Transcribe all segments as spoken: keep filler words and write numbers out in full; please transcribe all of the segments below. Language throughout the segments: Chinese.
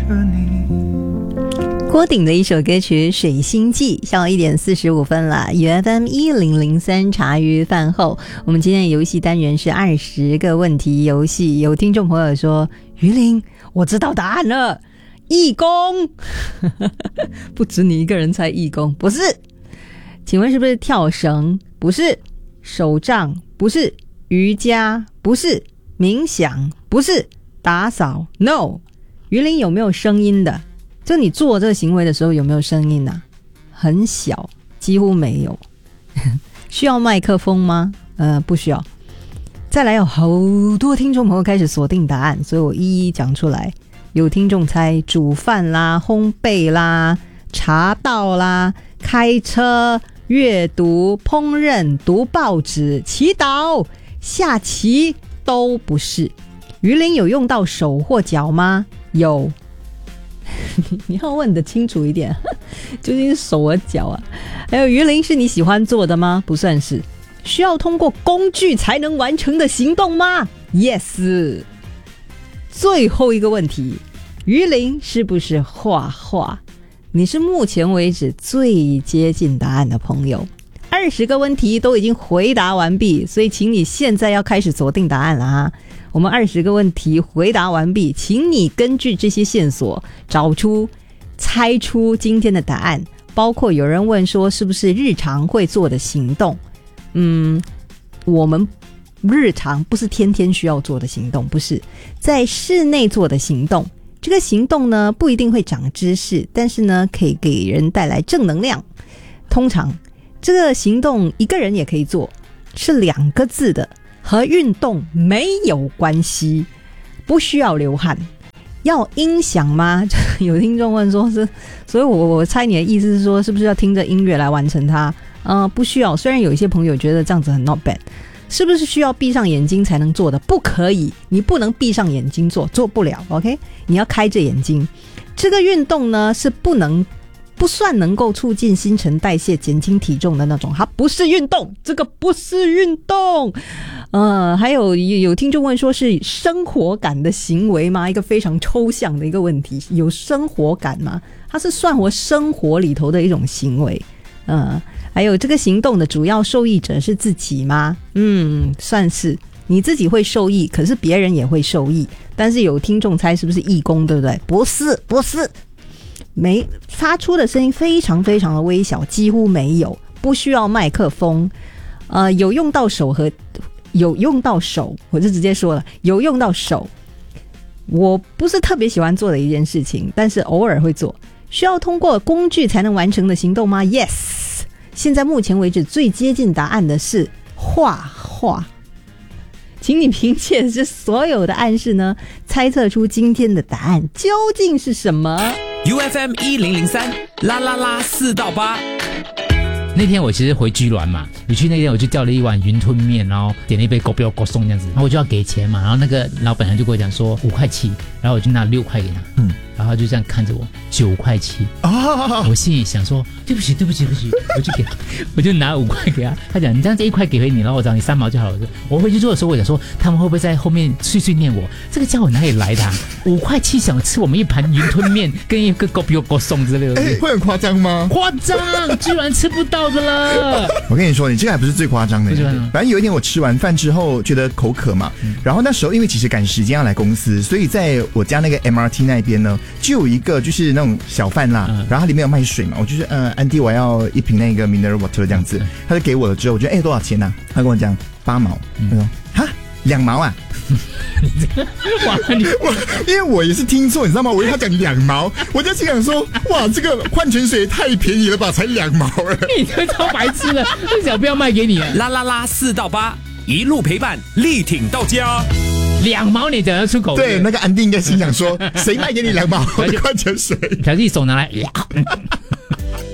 你。 郭顶的一首歌曲《水星记》，下午一点四十五分了。U F M 一零零三茶余饭后，我们今天的游戏单元是二十个问题游戏。有听众朋友说：“于林，我知道答案了，义工。”不止你一个人猜义工，不是？请问是不是跳绳？不是。手杖？不是。瑜伽？不是。冥想？不是。打扫 ？No。于林有没有声音的？就你做这个行为的时候有没有声音啊？很小，几乎没有。需要麦克风吗？呃，不需要。再来有好多听众朋友开始锁定答案，所以我一一讲出来。有听众猜煮饭啦、烘焙啦、茶道啦、开车、阅读、烹饪、读报纸、祈祷、下棋都不是。于林有用到手或脚吗？有。你, 你要问得清楚一点，究竟是手和脚啊？还有鱼鳞是你喜欢做的吗？不算是。需要通过工具才能完成的行动吗？ Yes。 最后一个问题，鱼鳞是不是画画？你是目前为止最接近答案的朋友。二十个问题都已经回答完毕，所以请你现在要开始锁定答案了啊！我们二十个问题回答完毕，请你根据这些线索找出、猜出今天的答案。包括有人问说是不是日常会做的行动？嗯，我们日常不是天天需要做的行动，不是在室内做的行动。这个行动呢不一定会长知识，但是呢可以给人带来正能量。通常这个行动一个人也可以做，是两个字的，和运动没有关系，不需要流汗。要音响吗？有听众问说是，所以我我猜你的意思是说是不是要听着音乐来完成它？呃，不需要。虽然有一些朋友觉得这样子很 not bad。是不是需要闭上眼睛才能做的？不可以，你不能闭上眼睛做，做不了 OK， 你要开着眼睛。这个运动呢是不能不算能够促进新陈代谢、减轻体重的那种，它不是运动，这个不是运动。呃，还有有听众问说是生活感的行为吗？一个非常抽象的一个问题，有生活感吗？它是算我生活里头的一种行为。呃，还有这个行动的主要受益者是自己吗？嗯，算是。你自己会受益，可是别人也会受益。但是有听众猜是不是义工，对不对？不是，不是。没发出的声音非常非常的微小，几乎没有，不需要麦克风。呃，有用到手和有用到手，我就直接说了，有用到手。我不是特别喜欢做的一件事情，但是偶尔会做。需要通过工具才能完成的行动吗？ Yes。 现在目前为止最接近答案的是画画。请你凭借这所有的暗示呢，猜测出今天的答案究竟是什么。 U F M 一零零三啦啦啦四到八。 那天我其实回居銮嘛，回去那天我就叫了一碗云吞面，然后点了一杯狗标狗送这样子，然后我就要给钱嘛，然后那个老板娘就跟我讲说五块七，然后我就拿六块给他，嗯，然后他就这样看着我九块七，哦，我心里想说对不起对不起对不起，我就给我就拿五块给他，他讲你这样这一块给回你，然后我找你三毛就好了。我回去做的时候我想说他们会不会在后面碎碎念我，这个家伙哪里来的啊？五块七想吃我们一盘云吞面跟一个狗标狗送之类的， 欸，会很夸张吗？ 夸张，居然吃不到的了。 我跟你说，你这个还不是最夸张的。反正有一天我吃完饭之后觉得口渴嘛，嗯，然后那时候因为其实赶时间要来公司，所以在我家那个 M R T 那边呢，就有一个就是那种小贩啦，嗯，然后它里面有卖水嘛，我就是呃，安迪我要一瓶那个 mineral water 这样子，嗯，他就给我了之后，我觉得哎，欸，多少钱啊？他跟我讲八毛，嗯，他说哈两毛啊。 哇，你我因为我也是听错，你知道吗？我以为他讲两毛，我就心想说，哇，这个矿泉水也太便宜了吧，才两毛了。 你这超白痴的，这小不要卖给你了。 啦啦啦四到八，一路陪伴，力挺到家。 两毛你讲得出口？ 对，那个安迪应该心想说，谁卖给你两毛的矿泉水？ 小弟手拿来。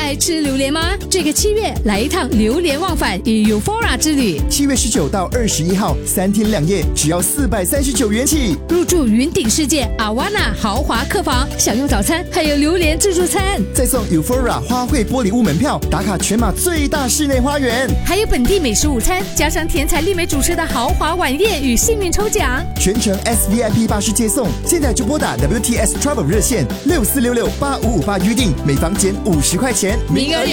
爱吃榴莲吗？这个七月来一趟榴莲忘返与 Euphoria 之旅， 七月十九到二十一号，三天两夜，只要四百三十九元起。 入住云顶世界阿瓦纳豪华客房，享用早餐，还有榴莲自助餐， 再送 Euphoria 花卉玻璃屋门票，打卡全马最大室内花园， 还有本地美食午餐，加上甜彩丽美主持的豪华晚宴与幸运抽奖， 全程 S V I P 巴士接送。现在就拨打 W T S Travel 热线六四六六八五五八预定，每房减五十块钱， 名额